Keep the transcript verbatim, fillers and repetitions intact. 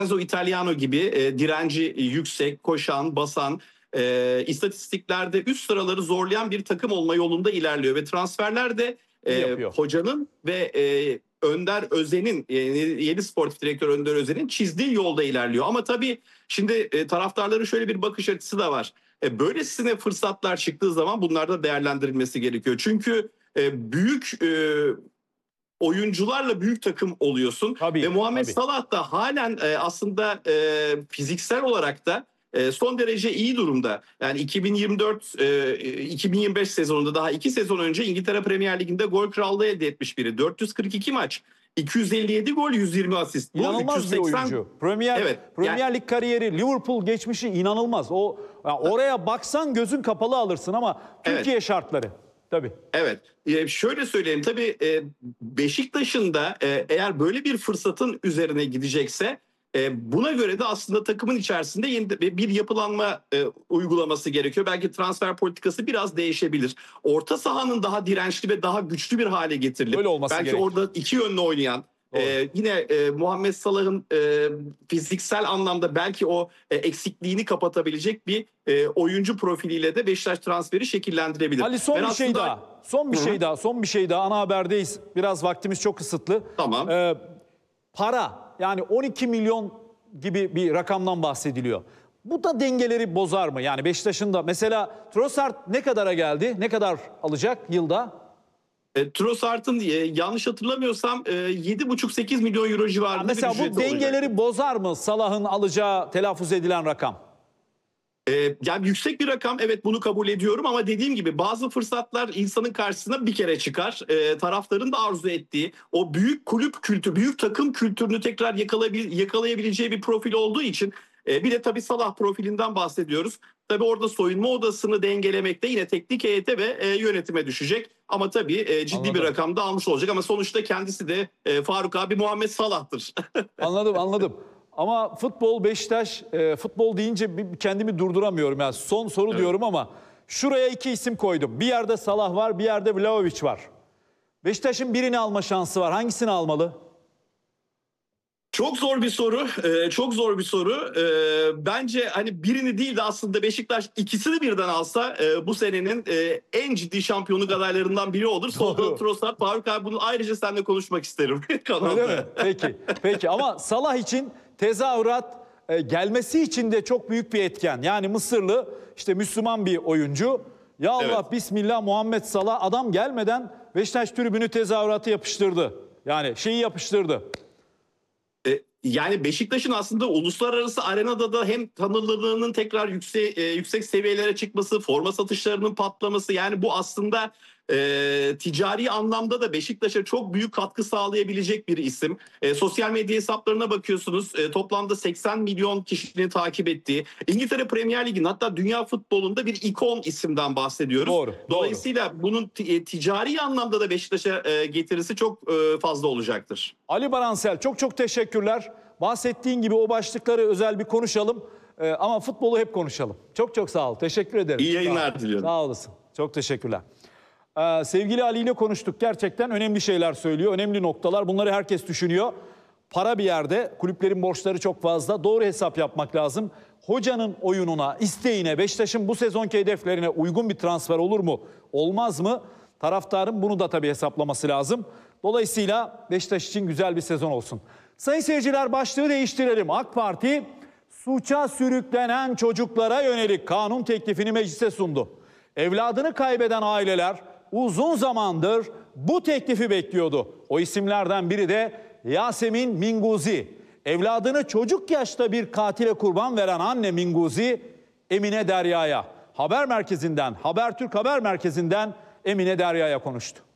Lorenzo Italiano gibi e, direnci yüksek, koşan, basan, e, istatistiklerde üst sıraları zorlayan bir takım olma yolunda ilerliyor. Ve transferlerde e, hocanın ve e, Önder Özen'in, e, yeni sportif direktör Önder Özen'in çizdiği yolda ilerliyor. Ama tabii şimdi e, taraftarların şöyle bir bakış açısı da var. E, böylesine fırsatlar çıktığı zaman bunlar da değerlendirilmesi gerekiyor. Çünkü e, büyük... E, oyuncularla büyük takım oluyorsun. Tabii, ve Muhammed tabii. Salah da halen e, aslında e, fiziksel olarak da e, son derece iyi durumda. Yani iki bin yirmi dört iki bin yirmi beş sezonunda, daha iki sezon önce İngiltere Premier Ligi'nde gol krallığı elde etmiş biri. dört yüz kırk iki maç, iki yüz elli yedi gol, yüz yirmi asist. İnanılmaz üç yüz seksen... bir oyuncu. Premier, evet, Premier yani... Lig kariyeri, Liverpool geçmişi inanılmaz. O yani oraya baksan gözün kapalı alırsın ama Türkiye evet. şartları. Tabii. Evet. Ee, şöyle söyleyeyim. Tabii e, Beşiktaş'ın da e, eğer böyle bir fırsatın üzerine gidecekse e, buna göre de aslında takımın içerisinde yeni bir yapılanma e, uygulaması gerekiyor. Belki transfer politikası biraz değişebilir. Orta sahanın daha dirençli ve daha güçlü bir hale getirilip öyle olması belki gerek. orada iki yönlü oynayan, Ee, yine e, Muhammed Salah'ın e, fiziksel anlamda belki o e, eksikliğini kapatabilecek bir e, oyuncu profiliyle de Beşiktaş transferi şekillendirebilir. Ali son ben bir aslında... şey daha. Son bir Hı-hı. şey daha. Son bir şey daha. Ana haberdeyiz. Biraz vaktimiz çok kısıtlı. Tamam. Ee, para yani on iki milyon gibi bir rakamdan bahsediliyor. Bu da dengeleri bozar mı? Yani Beşiktaş'ın da mesela Trossard ne kadara geldi? Ne kadar alacak yılda? E, Trossard'ın e, yanlış hatırlamıyorsam e, yedi buçuk sekiz milyon euro civarında mesela bir ücreti bu dengeleri olacak. bozar mı Salah'ın alacağı telaffuz edilen rakam? E, yani yüksek bir rakam, evet, bunu kabul ediyorum ama dediğim gibi bazı fırsatlar insanın karşısına bir kere çıkar. E, taraftarın da arzu ettiği o büyük kulüp kültürü, büyük takım kültürünü tekrar yakalayabil, yakalayabileceği bir profil olduğu için e, bir de tabii Salah profilinden bahsediyoruz. Tabii orada soyunma odasını dengelemekte yine teknik heyete ve e, yönetime düşecek. Ama tabii e, ciddi anladım. bir rakamda almış olacak. Ama sonuçta kendisi de e, Faruk abi Muhammed Salah'tır. Anladım anladım. Ama futbol, Beşiktaş, e, futbol deyince bir, kendimi durduramıyorum. Yani son soru evet. diyorum ama şuraya iki isim koydum. Bir yerde Salah var, bir yerde Vlahovic var. Beşiktaş'ın birini alma şansı var. Hangisini almalı? Çok zor bir soru, ee, çok zor bir soru. Ee, bence hani birini değil de aslında Beşiktaş ikisini birden alsa e, bu senenin e, en ciddi şampiyonluk adaylarından biri olur. Solda Trossard, Faruk abi, bunu ayrıca seninle konuşmak isterim kanalda. Öyle mi? Peki, peki ama Salah için tezahürat e, gelmesi için de çok büyük bir etken. Yani Mısırlı, işte Müslüman bir oyuncu. Ya Allah evet. Bismillah Muhammed Salah, adam gelmeden Beşiktaş tribünü tezahüratı yapıştırdı. Yani şeyi yapıştırdı. Yani Beşiktaş'ın aslında uluslararası arenada da hem tanınırlığının tekrar yüksek, e, yüksek seviyelere çıkması, forma satışlarının patlaması, yani bu aslında e, ticari anlamda da Beşiktaş'a çok büyük katkı sağlayabilecek bir isim. E, sosyal medya hesaplarına bakıyorsunuz, e, toplamda seksen milyon kişinin takip ettiği, İngiltere Premier Ligi'nin, hatta dünya futbolunda bir ikon isimden bahsediyoruz. Doğru, Dolayısıyla doğru. bunun e, ticari anlamda da Beşiktaş'a e, getirisi çok e, fazla olacaktır. Ali Baransel, çok çok teşekkürler. Bahsettiğin gibi o başlıkları özel bir konuşalım. Ee, ama futbolu hep konuşalım. Çok çok sağ ol. Teşekkür ederim. İyi yayınlar sağ diliyorum. Sağ olasın. Çok teşekkürler. Ee, sevgili Ali ile konuştuk. Gerçekten önemli şeyler söylüyor. Önemli noktalar. Bunları herkes düşünüyor. Para bir yerde. Kulüplerin borçları çok fazla. Doğru hesap yapmak lazım. Hocanın oyununa, isteğine, Beşiktaş'ın bu sezonki hedeflerine uygun bir transfer olur mu? Olmaz mı? Taraftarın bunu da tabii hesaplaması lazım. Dolayısıyla Beşiktaş için güzel bir sezon olsun. Sayın seyirciler, başlığı değiştirelim. AK Parti suça sürüklenen çocuklara yönelik kanun teklifini meclise sundu. Evladını kaybeden aileler uzun zamandır bu teklifi bekliyordu. O isimlerden biri de Yasemin Minguzi. Evladını çocuk yaşta bir katile kurban veren anne Minguzi, Emine Derya'ya, haber merkezinden, Habertürk Haber Merkezi'nden Emine Derya'ya konuştu.